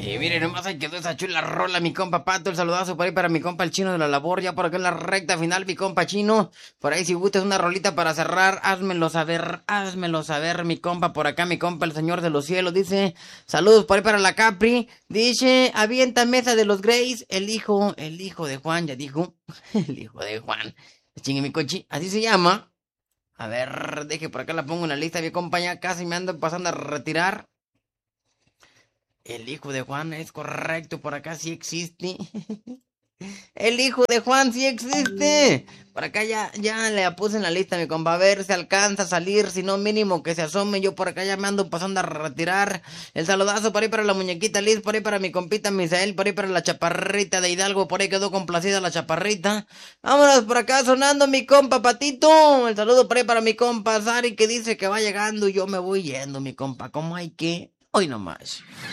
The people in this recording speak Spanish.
Y miren, nomás ahí quedó esa chula rola, mi compa Pato. El saludazo por ahí para mi compa el Chino de la Labor. Ya por acá en la recta final, mi compa Chino. Por ahí si gustas una rolita para cerrar, házmelo saber, mi compa. Por acá, mi compa el Señor de los Cielos. Dice, saludos por ahí para la Capri. Dice, avienta mesa de los Grays. El hijo de Juan, ya dijo. El hijo de Juan. Chingue mi cochi, así se llama. A ver, deje por acá la pongo en la lista, mi compa. Ya casi me ando pasando a retirar. El hijo de Juan es correcto, por acá sí existe. El hijo de Juan sí existe. Por acá ya le puse en la lista, mi compa. A ver si alcanza a salir, si no mínimo que se asome. Yo por acá ya me ando pasando a retirar. El saludazo por ahí para la muñequita Liz, por ahí para mi compita Misael, por ahí para la chaparrita de Hidalgo, por ahí quedó complacida la chaparrita. Vámonos por acá sonando mi compa Patito. El saludo por ahí para mi compa Sari que dice que va llegando y yo me voy yendo, mi compa. ¿Cómo hay que? Hoy nomás.